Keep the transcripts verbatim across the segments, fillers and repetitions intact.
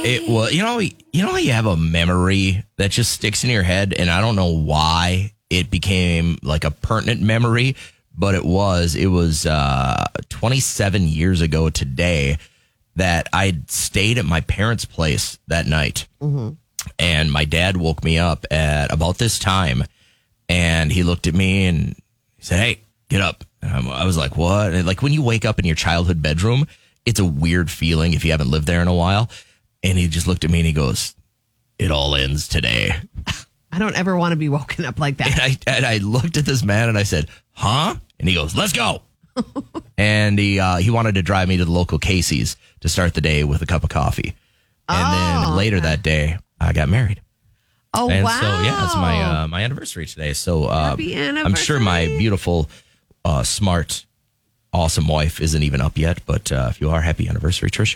It was, you know, you know how you have a memory that just sticks in your head, and I don't know why it became like a pertinent memory, but it was. It was uh, twenty-seven years ago today that I stayed at my parents' place that night, mm-hmm. and my dad woke me up at about this time, and he looked at me and he said, "Hey, get up." And I was like, "What?" And like when you wake up in your childhood bedroom, it's a weird feeling if you haven't lived there in a while. And he just looked at me and he goes, "It all ends today." I don't ever want to be woken up like that. And I, and I looked at this man and I said, "Huh?" And he goes, "Let's go." And he uh, he wanted to drive me to the local Casey's to start the day with a cup of coffee. And Oh, then later okay. that day, I got married. Oh, And wow. so, yeah, it's my uh, my anniversary today. So uh, Happy I'm sure my anniversary. beautiful, uh, smart, awesome wife isn't even up yet. But uh, if you are, happy anniversary, Trisha.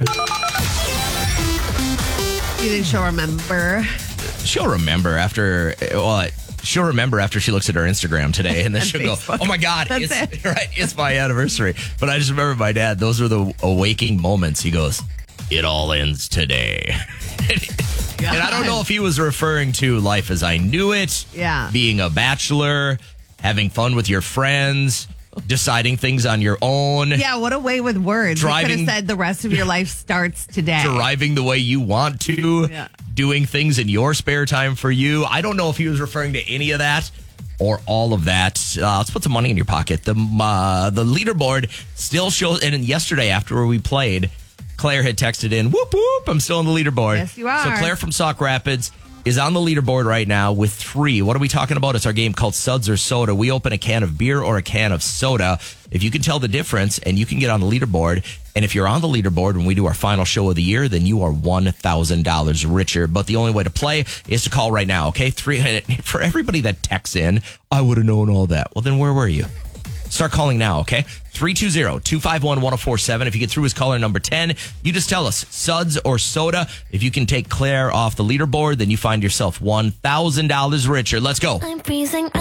You think she'll remember? She'll remember after, well, she'll remember after she looks at her Instagram today, and then And she'll Facebook. go, "Oh my God, That's it's it. right, it's my anniversary." But I just remember my dad; those were the awaking moments. He goes, "It all ends today," and I don't know if he was referring to life as I knew it, Yeah. being a bachelor, having fun with your friends, deciding things on your own. Yeah, what a way with words. You could Driving- have said the rest of your life starts today. Driving the way you want to, Yeah. doing things in your spare time for you. I don't know if he was referring to any of that or all of that. Uh, let's put some money in your pocket. The uh, the leaderboard still shows, and yesterday after we played, Claire had texted in, "Whoop whoop, I'm still on the leaderboard." Yes, you are. So Claire from Sauk Rapids is on the leaderboard right now with three. What are we talking about? It's our game called Suds or Soda. We open a can of beer or a can of soda. If you can tell the difference, and you can get on the leaderboard, and if you're on the leaderboard when we do our final show of the year, then you are one thousand dollars richer. But the only way to play is to call right now, okay? Three for everybody that texts in, "I would have known all that." Well, then where were you? Start calling now, okay? three two zero, two five one, one zero four seven. If you get through as caller number ten, you just tell us suds or soda. If you can take Claire off the leaderboard, then you find yourself one thousand dollars richer. Let's go. I'm freezing.